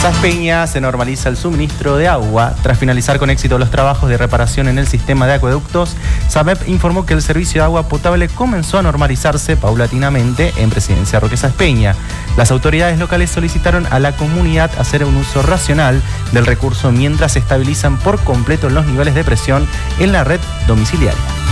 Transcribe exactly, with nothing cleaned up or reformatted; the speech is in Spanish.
Saspeña se normaliza el suministro de agua. Tras finalizar con éxito los trabajos de reparación en el sistema de acueductos, SAMEP informó que el servicio de agua potable comenzó a normalizarse paulatinamente en Presidencia Roque Saspeña. Las autoridades locales solicitaron a la comunidad hacer un uso racional del recurso mientras se estabilizan por completo los niveles de presión en la red domiciliaria.